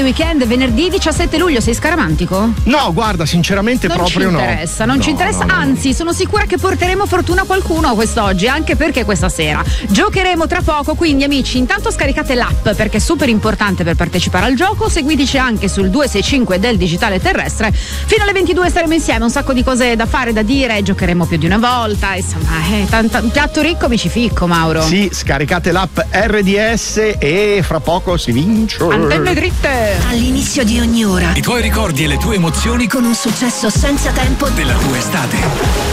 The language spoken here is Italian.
The Weeknd, venerdì 17 luglio. Sei scaramantico? No, guarda, sinceramente non proprio no. Non ci interessa, anzi, sono sicura che porteremo fortuna a qualcuno quest'oggi, anche perché questa sera giocheremo tra poco. Quindi, amici, intanto scaricate l'app perché è super importante per partecipare al gioco. Seguiteci anche sul 265 del Digitale Terrestre. Fino alle 22 staremo insieme, un sacco di cose da fare, da dire. Giocheremo più di una volta. Insomma, un piatto ricco mi ci ficco, Mauro. Sì, scaricate l'app RDS e fra poco si vince. Antenne dritte. All'inizio di ogni ora i tuoi ricordi e le tue emozioni con un successo senza tempo della tua estate.